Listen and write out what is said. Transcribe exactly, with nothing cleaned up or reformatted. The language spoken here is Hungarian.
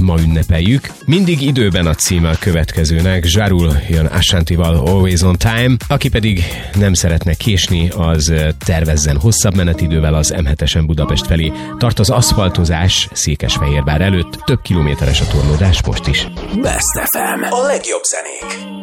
ma ünnepeljük. Mindig időben a címe a következőnek, Ja Rule jön Ashantival Always on Time, aki pedig nem szeretne késni, az tervezzen hosszabb menetidővel az em hetesen Budapest felé. Tart az aszfaltozás Székesfehérvár előtt, több kilométeres a torlódás most is. Best ef em, a legjobb zenék.